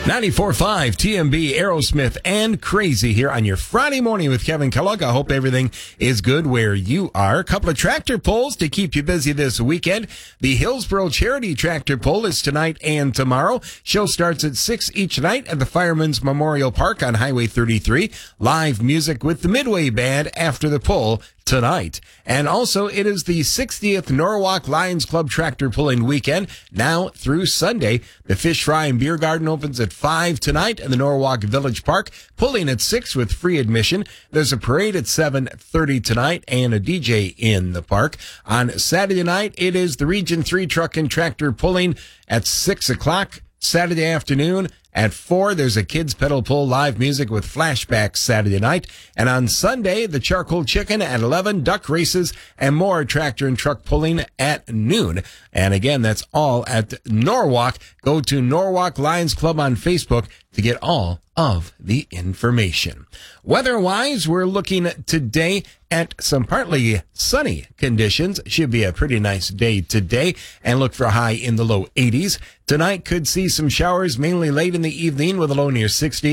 94.5 TMB, Aerosmith, and Crazy here on your Friday morning with Kevin Kellogg. I hope everything is good where you are. A couple of tractor pulls to keep you busy this weekend. The Hillsboro Charity Tractor Pull is tonight and tomorrow. Show starts at 6 each night at the Fireman's Memorial Park on Highway 33. Live music with the Midway Band after the pull tonight. And also, it is the 60th Norwalk Lions Club Tractor Pulling Weekend, now through Sunday. The Fish Fry and Beer Garden opens at 5 tonight in the Norwalk Village Park, pulling at 6 with free admission. There's a parade at 7:30 tonight and a DJ in the park. On Saturday night, it is the Region 3 Truck and Tractor Pulling at 6 o'clock. Saturday afternoon at 4, there's a kids pedal pull live music with flashbacks Saturday night. And on Sunday, the Charcoal Chicken at 11, duck races, and more tractor and truck pulling at noon. And again, that's all at Norwalk. Go to Norwalk Lions Club on Facebook to get all of the information. Weather-wise, we're looking today at some partly sunny conditions. Should be a pretty nice day today, and look for a high in the low 80s. Tonight could see some showers, mainly late in the evening with a low near 60.